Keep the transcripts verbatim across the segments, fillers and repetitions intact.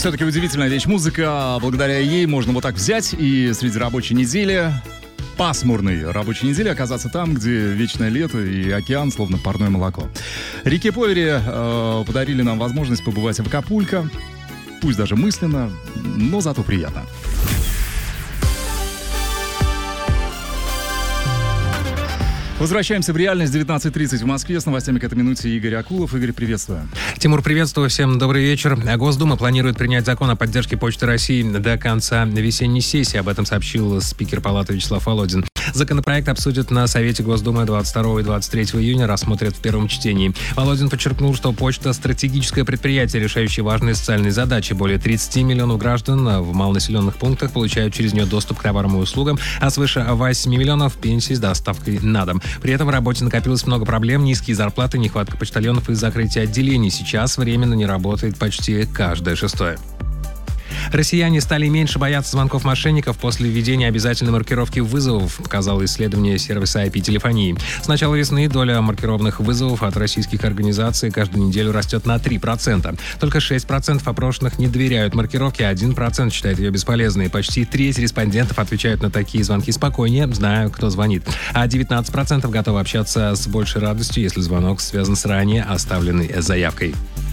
все-таки удивительная вещь музыка. Благодаря ей можно вот так взять и среди рабочей недели, пасмурной рабочей недели, оказаться там, где вечное лето и океан, словно парное молоко. Рики Повери э, подарили нам возможность побывать в Акапулько. Пусть даже мысленно, но зато приятно. Возвращаемся в реальность. девятнадцать тридцать в Москве. С новостями к этой минуте Игорь Акулов. Игорь, приветствую. Тимур, приветствую. Всем добрый вечер. Госдума планирует принять закон о поддержке Почты России до конца весенней сессии. Об этом сообщил спикер Палаты Вячеслав Володин. Законопроект обсудят на Совете Госдумы двадцать второго и двадцать третьего июня, рассмотрят в первом чтении. Володин подчеркнул, что почта – стратегическое предприятие, решающее важные социальные задачи. Более тридцать миллионов граждан в малонаселенных пунктах получают через нее доступ к товарам и услугам, а свыше восемь миллионов пенсий с доставкой на дом. При этом в работе накопилось много проблем: низкие зарплаты, нехватка почтальонов и закрытие отделений. Сейчас временно не работает почти каждое шестое. Россияне стали меньше бояться звонков мошенников после введения обязательной маркировки вызовов, показало исследование сервиса ай пи-телефонии. С начала весны доля маркированных вызовов от российских организаций каждую неделю растет на три процента. Только шесть процентов опрошенных не доверяют маркировке, а один процент считает ее бесполезной. Почти треть респондентов отвечают на такие звонки спокойнее, зная, кто звонит. А девятнадцать процентов готовы общаться с большей радостью, если звонок связан с ранее оставленной заявкой.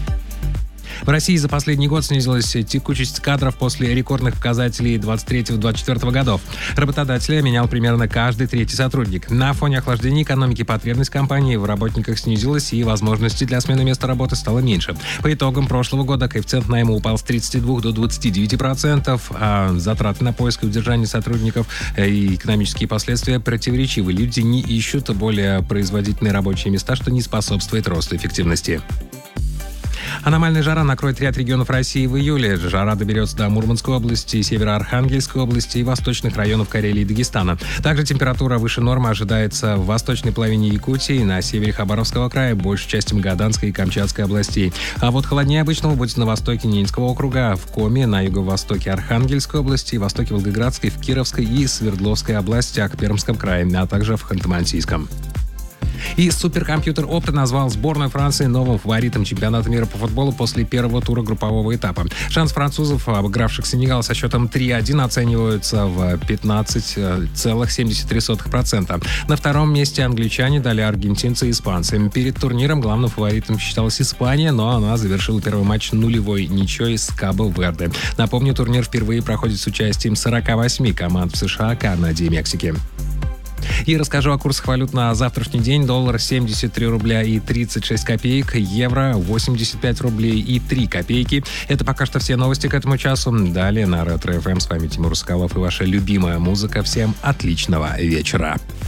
В России за последний год снизилась текучесть кадров после рекордных показателей двадцать третьего - двадцать четвёртого годов. Работодателя менял примерно каждый третий сотрудник. На фоне охлаждения экономики потребность компании в работниках снизилась, и возможностей для смены места работы стало меньше. По итогам прошлого года коэффициент найма упал с тридцати двух до двадцати девяти процентов, а затраты на поиск и удержание сотрудников и экономические последствия противоречивы. Люди не ищут более производительные рабочие места, что не способствует росту эффективности. Аномальная жара накроет ряд регионов России в июле. Жара доберется до Мурманской области, Северо-Архангельской области и восточных районов Карелии и Дагестана. Также температура выше нормы ожидается в восточной половине Якутии, на севере Хабаровского края, большей части Магаданской и Камчатской областей. А вот холоднее обычного будет на востоке Ненецкого округа, в Коми, на юго-востоке Архангельской области, востоке Волгоградской, в Кировской и Свердловской областях, Пермском крае, а также в Ханты-Мансийском. И суперкомпьютер Opta назвал сборную Франции новым фаворитом чемпионата мира по футболу после первого тура группового этапа. Шанс французов, обыгравших Сенегал со счетом три один, оцениваются в пятнадцать целых семьдесят три сотых процента. На втором месте англичане, далее аргентинцы и испанцы. Перед турниром главным фаворитом считалась Испания, но она завершила первый матч нулевой ничьей с Кабо-Верде. Напомню, турнир впервые проходит с участием сорока восьми команд в США, Канаде и Мексике. И расскажу о курсах валют на завтрашний день. Доллар семьдесят три рубля и тридцать шесть копеек, евро восемьдесят пять рублей и три копейки. Это пока что все новости к этому часу. Далее на Ретро эф эм. С вами Тимур Соколов и ваша любимая музыка. Всем отличного вечера.